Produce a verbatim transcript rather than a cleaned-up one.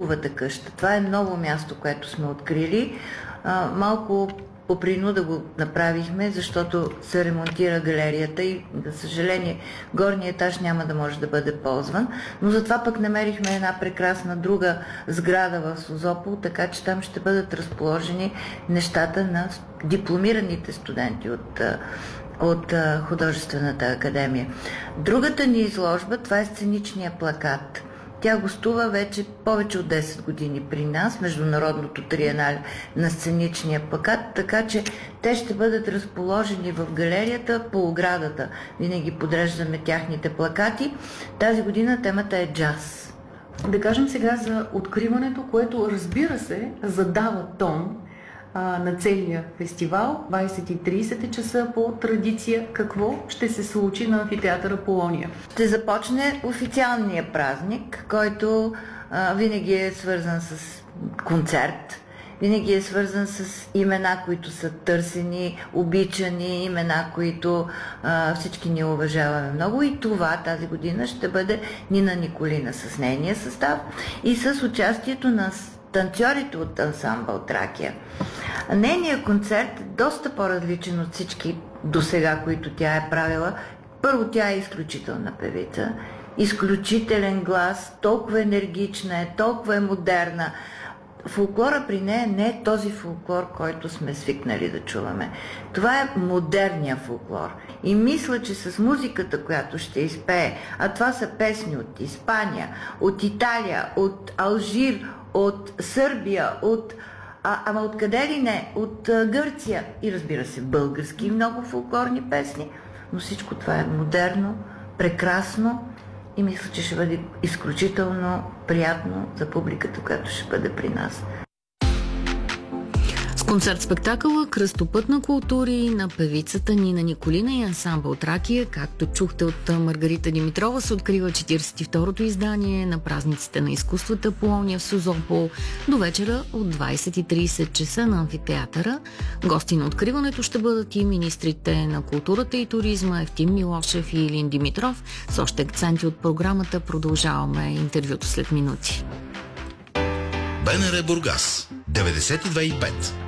Неговата къща. Това е ново място, което сме открили. А, малко по принуда го направихме, защото се ремонтира галерията и, за съжаление, горният етаж няма да може да бъде ползван, но затова пък намерихме една прекрасна друга сграда в Созопол, така че там ще бъдат разположени нещата на дипломираните студенти от, от Художествената академия. Другата ни изложба, това е сценичния плакат. Тя гостува вече повече от десет години при нас, Международното триенале на сценичния плакат, така че те ще бъдат разположени в галерията по оградата. Винаги подреждаме тяхните плакати. Тази година темата е джаз. Да кажем сега за откриването, което, разбира се, задава тон а, на целия фестивал. двайсет и трийсет часа по традиция. Какво ще се случи на амфитеатъра Полония? Ще започне официалния празник, който а, винаги е свързан с концерт. Винаги е свързан с имена, които са търсени, обичани, имена, които а, всички ние уважаваме много. И това тази година ще бъде Нина Николина с нейния състав и с участието на танцорите от ансамбъл Тракия. Нейният концерт е доста по-различен от всички досега, които тя е правила. Първо, тя е изключителна певица, изключителен глас, толкова енергична е, толкова е модерна. Фолклора при нея не е този фолклор, който сме свикнали да чуваме. Това е модерния фолклор. И мисля, че с музиката, която ще изпее, а това са песни от Испания, от Италия, от Алжир, от Сърбия, от... А, ама откъде ли не? От а, Гърция. И разбира се, български и много фолклорни песни. Но всичко това е модерно, прекрасно и мисля, че ще бъде изключително приятно за публиката, която ще бъде при нас. Концерт-спектакъла "Кръстопът на култури" на певицата Нина Николина и ансамбъл Тракия, както чухте от Маргарита Димитрова, се открива четиридесет и второто издание на празниците на изкуствата Полония в Созопол до вечера от двайсет и трийсет часа на амфитеатъра. Гости на откриването ще бъдат и министрите на културата и туризма Евтим Милошев и Илин Димитров. С още акценти от програмата продължаваме интервюто след минути. БНР Бургас деветдесет и две и пет